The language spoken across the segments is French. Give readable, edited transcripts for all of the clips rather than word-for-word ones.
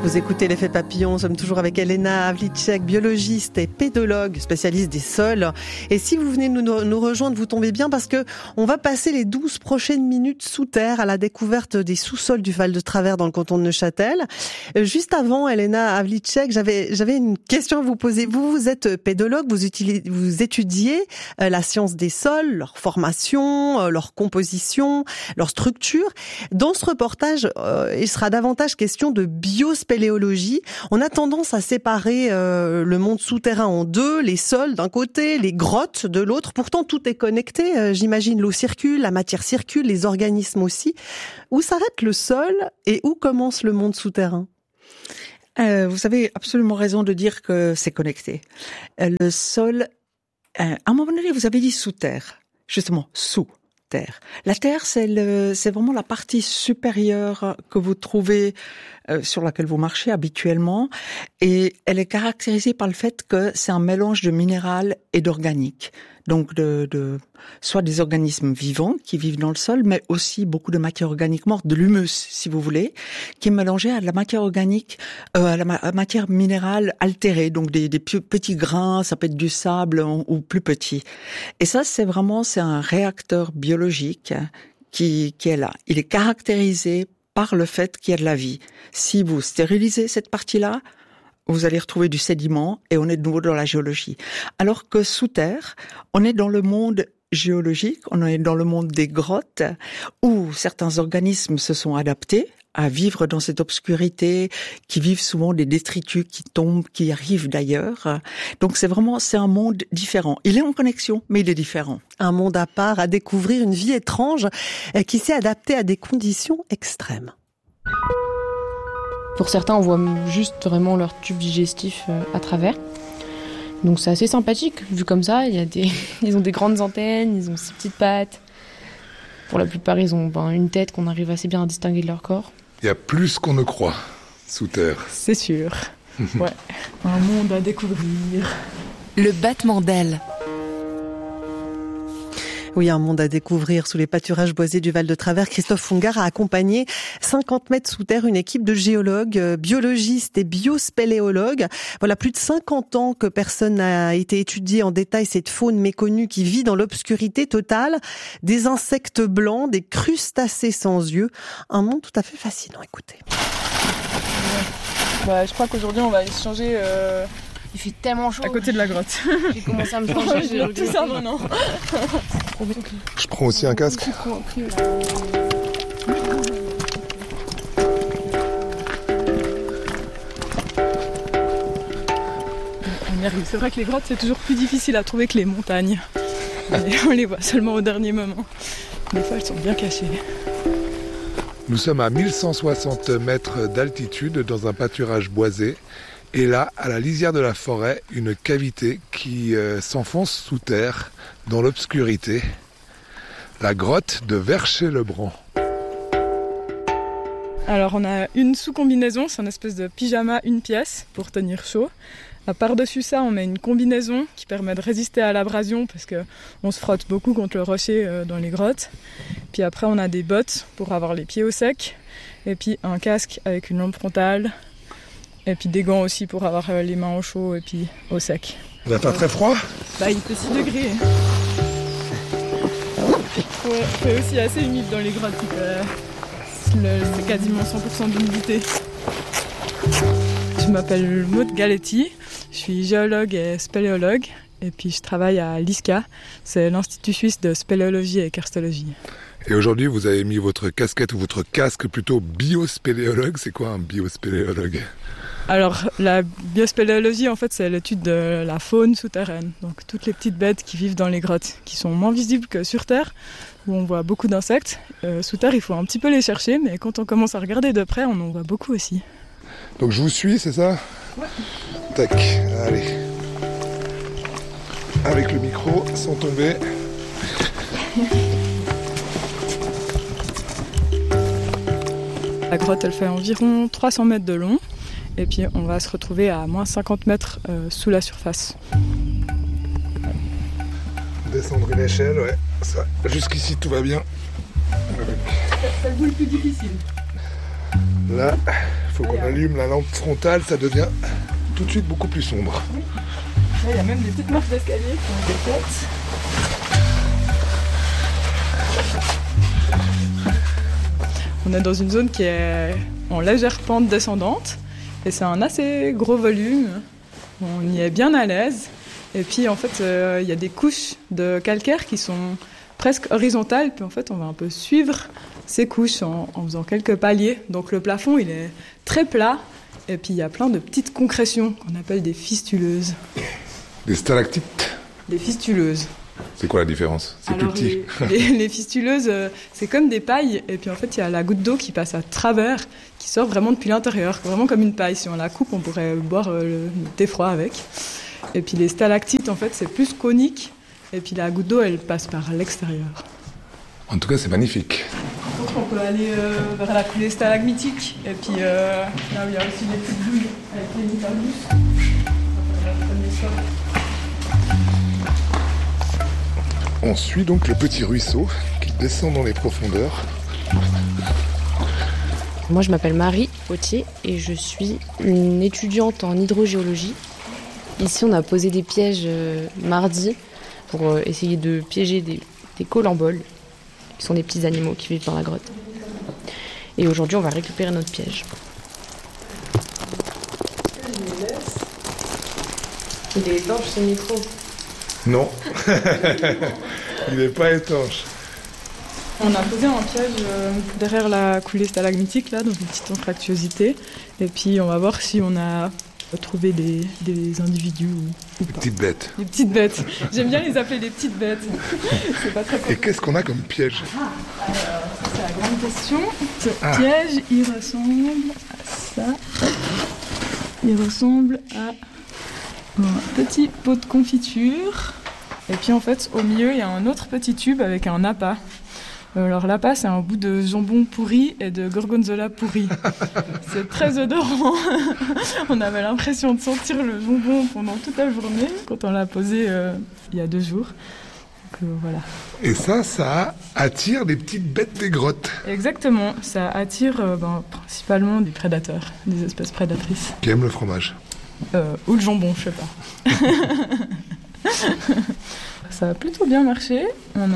Vous écoutez l'effet papillon, nous sommes toujours avec Elena Havlicek, biologiste et pédologue, spécialiste des sols. Et si vous venez nous rejoindre, vous tombez bien parce que on va passer les 12 prochaines minutes sous terre à la découverte des sous-sols du Val de Travers dans le canton de Neuchâtel. Juste avant, Elena Havlicek, j'avais une question à vous poser. Vous êtes pédologue, vous étudiez la science des sols, leur formation, leur composition, leur structure. Dans ce reportage, il sera davantage question de biospéléologie. On a tendance à séparer le monde souterrain en deux, les sols d'un côté, les grottes de l'autre. Pourtant, tout est connecté. J'imagine l'eau circule, la matière circule, les organismes aussi. Où s'arrête le sol et où commence le monde souterrain ? Vous avez absolument raison de dire que c'est connecté. Le sol, à un moment donné, vous avez dit sous terre. Justement, sous terre. La terre, c'est vraiment la partie supérieure que vous trouvez sur laquelle vous marchez habituellement, et elle est caractérisée par le fait que c'est un mélange de minéral et d'organique. Donc soit des organismes vivants qui vivent dans le sol, mais aussi beaucoup de matière organique morte, de l'humus, si vous voulez, qui est mélangée à de la matière organique, à la matière minérale altérée, donc des petits grains, ça peut être du sable ou plus petit. Et ça, c'est un réacteur biologique qui est là. Il est caractérisé par le fait qu'il y a de la vie. Si vous stérilisez cette partie-là, vous allez retrouver du sédiment et on est de nouveau dans la géologie. Alors que sous terre, on est dans le monde géologique, on est dans le monde des grottes où certains organismes se sont adaptés à vivre dans cette obscurité, qui vivent souvent des détritus qui tombent, qui arrivent d'ailleurs. Donc c'est un monde différent. Il est en connexion, mais il est différent. Un monde à part, à découvrir, une vie étrange qui s'est adaptée à des conditions extrêmes. Pour certains, on voit juste vraiment leur tube digestif à travers. Donc c'est assez sympathique, vu comme ça. Ils ont des grandes antennes, ils ont 6 petites pattes. Pour la plupart, ils ont une tête qu'on arrive assez bien à distinguer de leur corps. Il y a plus qu'on ne croit sous terre. C'est sûr. Ouais. Un monde à découvrir. Le battement d'ailes. Oui, un monde à découvrir sous les pâturages boisés du Val de Travers. Christophe Fungard a accompagné 50 mètres sous terre une équipe de géologues, biologistes et biospéléologues. Voilà, plus de 50 ans que personne n'a été étudié en détail cette faune méconnue qui vit dans l'obscurité totale. Des insectes blancs, des crustacés sans yeux. Un monde tout à fait fascinant, écoutez. Je crois qu'aujourd'hui on va échanger... Il fait tellement chaud. À côté de la grotte. J'ai commencé à me changer. J'ai tout ça maintenant. Je prends aussi un casque. On y arrive. C'est vrai que les grottes c'est toujours plus difficile à trouver que les montagnes. Et on les voit seulement au dernier moment. Des fois elles sont bien cachées. Nous sommes à 1160 mètres d'altitude dans un pâturage boisé. Et là, à la lisière de la forêt, une cavité qui s'enfonce sous terre, dans l'obscurité. La grotte de Vercher-le-Bran. Alors on a une sous-combinaison, c'est une espèce de pyjama, une pièce, pour tenir chaud. Par-dessus ça, on met une combinaison qui permet de résister à l'abrasion, parce qu'on se frotte beaucoup contre le rocher dans les grottes. Puis après, on a des bottes pour avoir les pieds au sec. Et puis un casque avec une lampe frontale. Et puis des gants aussi pour avoir les mains au chaud et puis au sec. Il n'a pas très froid ? Il fait 6 degrés. Ouais, c'est aussi assez humide dans les grottes. C'est quasiment 100% d'humidité. Je m'appelle Maud Galetti, je suis géologue et spéléologue. Et puis je travaille à l'ISCA, c'est l'Institut Suisse de Spéléologie et Karstologie. Et aujourd'hui, vous avez mis votre casquette ou votre casque plutôt biospéléologue. C'est quoi un biospéléologue ? Alors, la biospéléologie, en fait, c'est l'étude de la faune souterraine. Donc, toutes les petites bêtes qui vivent dans les grottes, qui sont moins visibles que sur Terre, où on voit beaucoup d'insectes. Sous Terre, il faut un petit peu les chercher, mais quand on commence à regarder de près, on en voit beaucoup aussi. Donc, je vous suis, c'est ça ? Ouais. Tac, allez. Avec le micro, sans tomber. La grotte, elle fait environ 300 mètres de long. Et puis on va se retrouver à moins 50 mètres sous la surface. Descendre une échelle, ouais. Ça, jusqu'ici, tout va bien. C'est le bout le plus difficile. Là, faut qu'on allume la lampe frontale, ça devient tout de suite beaucoup plus sombre. Là, il y a même des petites marches d'escalier qui ont été faites. On est dans une zone qui est en légère pente descendante et c'est un assez gros volume. On y est bien à l'aise. Et puis en fait, il y a des couches de calcaire qui sont presque horizontales. Puis en fait, on va un peu suivre ces couches en faisant quelques paliers. Donc le plafond, il est très plat. Et puis il y a plein de petites concrétions qu'on appelle des fistuleuses. Des stalactites. Des fistuleuses. C'est quoi la différence? C'est Alors, plus petit. Les fistuleuses, c'est comme des pailles. Et puis en fait, il y a la goutte d'eau qui passe à travers, qui sort vraiment depuis l'intérieur. Vraiment comme une paille. Si on la coupe, on pourrait boire le thé froid avec. Et puis les stalactites, en fait, c'est plus conique. Et puis la goutte d'eau, elle passe par l'extérieur. En tout cas, c'est magnifique. Donc on peut aller vers la coulée stalagmitique. Et puis là où il y a aussi les petites douilles avec les nidalus. On suit donc le petit ruisseau qui descend dans les profondeurs. Moi, je m'appelle Marie Potier et je suis une étudiante en hydrogéologie. Ici, on a posé des pièges mardi pour essayer de piéger des colamboles, qui sont des petits animaux qui vivent dans la grotte. Et aujourd'hui, on va récupérer notre piège. Il est étanche, ce micro. Non, il n'est pas étanche. On a posé un piège derrière la coulée stalagmitique, là, dans une petite anfractuosité. Et puis on va voir si on a trouvé des individus ou pas. Petites bêtes. Des petites bêtes. J'aime bien les appeler des petites bêtes. C'est pas très Et qu'est-ce qu'on a comme piège? C'est la grande question. Ce piège, il ressemble à ça. Il ressemble à un petit pot de confiture. Et puis en fait, au milieu, il y a un autre petit tube avec un appât. Alors l'appât, c'est un bout de jambon pourri et de gorgonzola pourri. C'est très odorant. On avait l'impression de sentir le jambon pendant toute la journée quand on l'a posé il y a 2 jours. Donc voilà. Et ça attire des petites bêtes des grottes. Exactement, ça attire principalement des prédateurs, des espèces prédatrices. Qui aiment le fromage. Ou le jambon, je sais pas. Ça a plutôt bien marché. On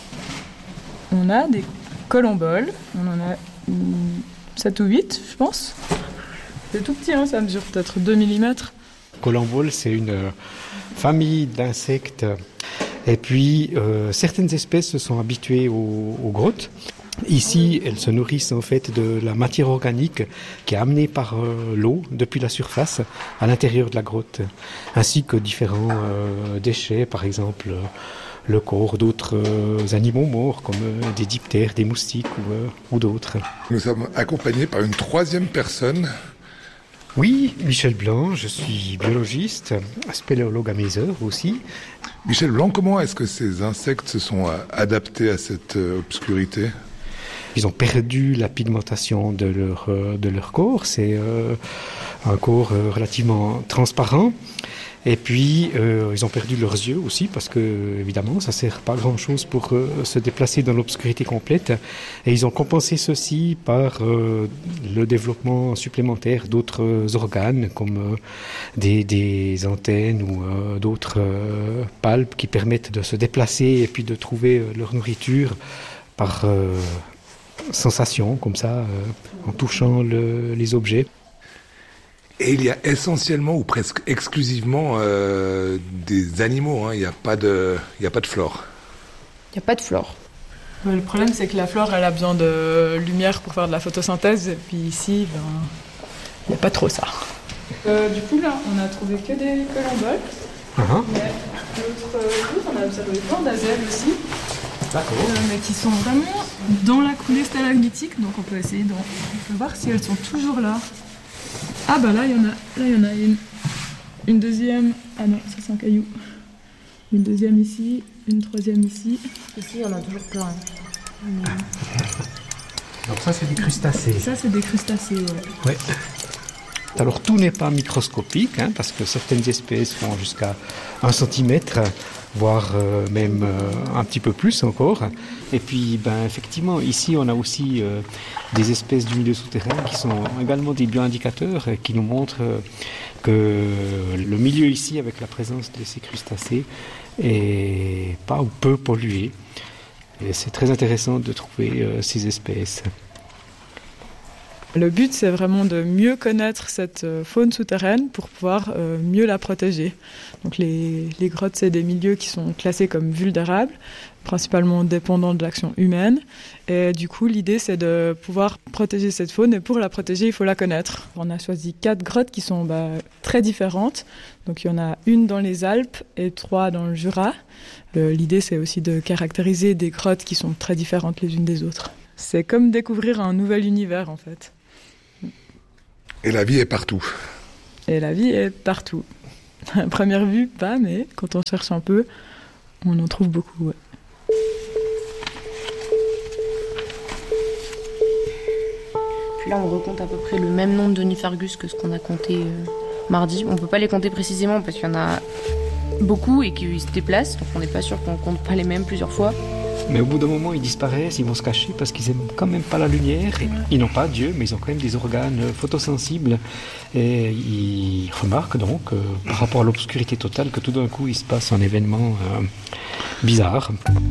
a des colamboles. On en a 7 ou 8, je pense. C'est tout petit, hein, ça mesure peut-être 2 mm. Colambole, c'est une famille d'insectes. Et puis, certaines espèces se sont habituées aux grottes. Ici, elles se nourrissent en fait de la matière organique qui est amenée par l'eau depuis la surface à l'intérieur de la grotte, ainsi que différents déchets, par exemple le corps d'autres animaux morts comme des diptères, des moustiques ou d'autres. Nous sommes accompagnés par une 3e personne. Oui, Michel Blanc, je suis biologiste, spéléologue à mes heures aussi. Michel Blanc, comment est-ce que ces insectes se sont adaptés à cette obscurité ? Ils ont perdu la pigmentation de leur corps. C'est un corps relativement transparent. Et puis, ils ont perdu leurs yeux aussi parce que, évidemment, ça sert pas à grand-chose pour se déplacer dans l'obscurité complète. Et ils ont compensé ceci par le développement supplémentaire d'autres organes comme des antennes ou d'autres palpes qui permettent de se déplacer et puis de trouver leur nourriture par sensation, comme ça, en touchant les objets. Et il y a essentiellement ou presque exclusivement des animaux, hein. Il n'y a pas de flore. Il n'y a pas de flore. Le problème, c'est que la flore, elle a besoin de lumière pour faire de la photosynthèse. Et puis ici, il n'y a pas trop ça. Du coup, là, on a trouvé que des colamboles. Mais l'autre jour, on a observé plein d'azèles aussi. D'accord. Mais qui sont vraiment dans la coulée stalagmitique. Donc on peut essayer on peut voir si elles sont toujours là. Ah bah là, il y en a une deuxième. Ah non, ça c'est un caillou. Une deuxième ici, une troisième ici. Ici, il y en a toujours plein. Donc ça, c'est des crustacés. Ça, c'est des crustacés, ouais. Ouais. Alors tout n'est pas microscopique, parce que certaines espèces font jusqu'à 1 centimètre, voire même un petit peu plus encore. Et puis effectivement, ici on a aussi des espèces du milieu souterrain qui sont également des bioindicateurs qui nous montrent que le milieu ici, avec la présence de ces crustacés, est pas ou peu pollué. Et c'est très intéressant de trouver ces espèces. Le but, c'est vraiment de mieux connaître cette faune souterraine pour pouvoir mieux la protéger. Donc les grottes, c'est des milieux qui sont classés comme vulnérables, principalement dépendants de l'action humaine. Et du coup, l'idée, c'est de pouvoir protéger cette faune. Et pour la protéger, il faut la connaître. On a choisi 4 grottes qui sont très différentes. Donc il y en a une dans les Alpes et 3 dans le Jura. L'idée, c'est aussi de caractériser des grottes qui sont très différentes les unes des autres. C'est comme découvrir un nouvel univers, en fait. Et la vie est partout. Et la vie est partout. À première vue, pas, mais quand on cherche un peu, on en trouve beaucoup. Ouais. Puis là, on recompte à peu près le même nombre de Niphargus que ce qu'on a compté mardi. On ne peut pas les compter précisément parce qu'il y en a beaucoup et qu'ils se déplacent, donc on n'est pas sûr qu'on compte pas les mêmes plusieurs fois. Mais au bout d'un moment, ils disparaissent, ils vont se cacher parce qu'ils n'aiment quand même pas la lumière. Ils n'ont pas Dieu, mais ils ont quand même des organes photosensibles. Et ils remarquent donc, par rapport à l'obscurité totale, que tout d'un coup, il se passe un événement bizarre.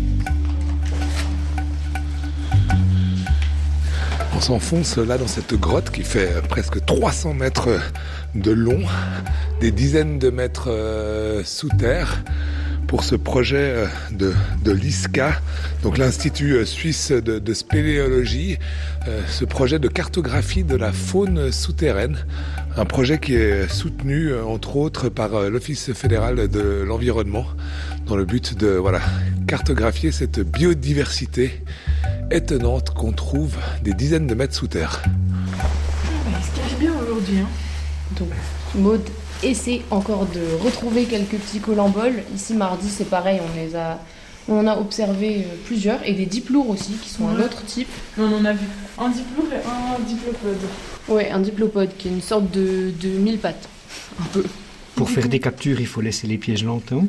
On s'enfonce là dans cette grotte qui fait presque 300 mètres de long, des dizaines de mètres sous terre, pour ce projet de l'ISCA, donc l'Institut suisse de spéléologie, ce projet de cartographie de la faune souterraine, un projet qui est soutenu entre autres par l'Office fédéral de l'environnement, dans le but de cartographier cette biodiversité étonnante qu'on trouve des dizaines de mètres sous terre. Il se cache bien aujourd'hui. Donc, Maud essaie encore de retrouver quelques petits colamboles. Ici, mardi, c'est pareil, on en a observé plusieurs, et des diploures aussi, qui sont un autre type. On en a vu un diploure et un diplopode. Ouais, un diplopode, qui est une sorte de mille pattes, un peu. Pour faire des captures, il faut laisser les pièges longtemps.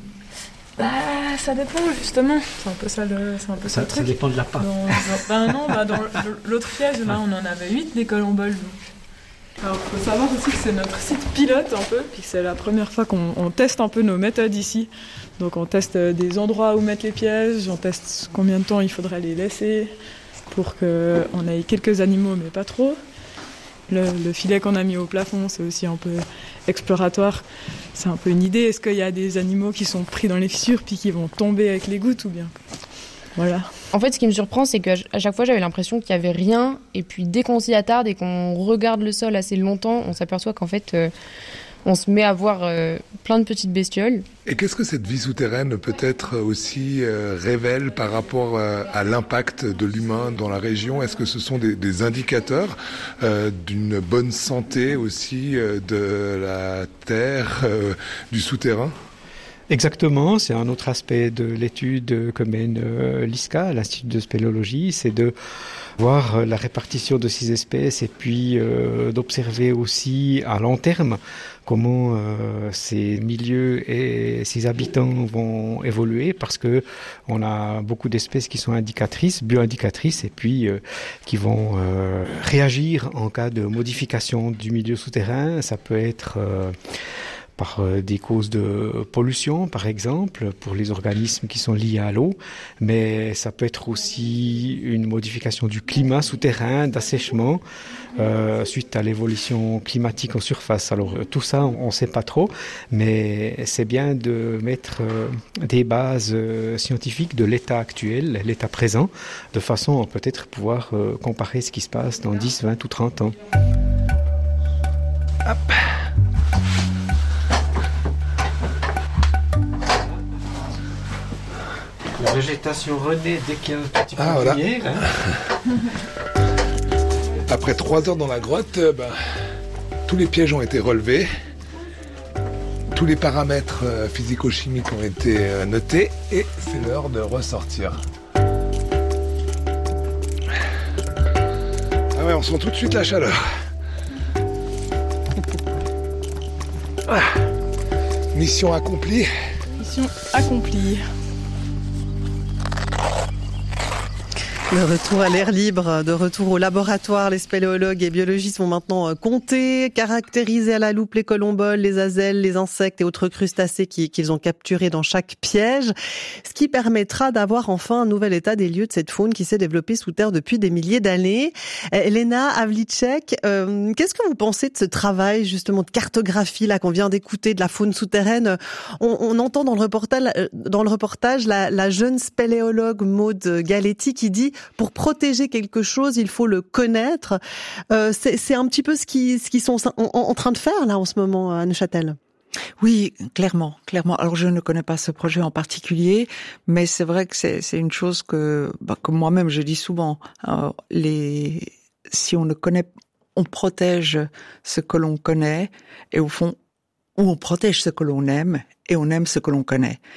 Ça dépend justement. C'est un peu ça le truc. Ça dépend de la part. Dans l'autre piège, là, on en avait 8 des colamboles. Alors, il faut savoir aussi que c'est notre site pilote un peu, puis que c'est la première fois qu'on teste un peu nos méthodes ici. Donc on teste des endroits où mettre les pièges, on teste combien de temps il faudrait les laisser pour qu'on ait quelques animaux, mais pas trop. Le filet qu'on a mis au plafond, c'est aussi un peu exploratoire. C'est un peu une idée. Est-ce qu'il y a des animaux qui sont pris dans les fissures puis qui vont tomber avec les gouttes ou bien? Voilà. En fait, ce qui me surprend, c'est qu'à chaque fois, j'avais l'impression qu'il n'y avait rien. Et puis, dès qu'on s'y attarde et qu'on regarde le sol assez longtemps, on s'aperçoit qu'en fait, on se met à voir plein de petites bestioles. Et qu'est-ce que cette vie souterraine peut-être aussi révèle par rapport à l'impact de l'humain dans la région? Est-ce que ce sont des indicateurs d'une bonne santé aussi de la terre, du souterrain? Exactement, c'est un autre aspect de l'étude que mène l'ISCA, l'Institut de spéléologie, c'est de voir la répartition de ces espèces et puis d'observer aussi à long terme comment ces milieux et ces habitants vont évoluer, parce que on a beaucoup d'espèces qui sont indicatrices, bioindicatrices, et puis qui vont réagir en cas de modification du milieu souterrain. Ça peut être par des causes de pollution, par exemple, pour les organismes qui sont liés à l'eau, mais ça peut être aussi une modification du climat souterrain, d'assèchement, suite à l'évolution climatique en surface. Alors tout ça, on ne sait pas trop, mais c'est bien de mettre des bases scientifiques de l'état actuel, l'état présent, de façon à peut-être pouvoir comparer ce qui se passe dans 10, 20 ou 30 ans. Hop. La végétation renaît dès qu'il y a un petit peu de lumière. Après 3 heures dans la grotte, tous les pièges ont été relevés. Tous les paramètres physico-chimiques ont été notés et c'est l'heure de ressortir. Ah ouais, on sent tout de suite la chaleur. Mission accomplie. Mission accomplie. De retour à l'air libre, de retour au laboratoire, les spéléologues et biologistes vont maintenant compter, caractériser à la loupe les colomboles, les azelles, les insectes et autres crustacés qu'ils ont capturés dans chaque piège, ce qui permettra d'avoir enfin un nouvel état des lieux de cette faune qui s'est développée sous terre depuis des milliers d'années. Elena Havlicek, qu'est-ce que vous pensez de ce travail justement de cartographie là qu'on vient d'écouter de la faune souterraine? On entend dans le reportage la jeune spéléologue Maude Galetti qui dit: pour protéger quelque chose, il faut le connaître. C'est un petit peu ce qu'ils sont en train de faire là en ce moment à Neuchâtel. Oui, clairement. Alors je ne connais pas ce projet en particulier, mais c'est vrai que c'est une chose que moi-même je dis souvent. Si on ne connaît, on protège ce que l'on connaît, et au fond, on protège ce que l'on aime et on aime ce que l'on connaît.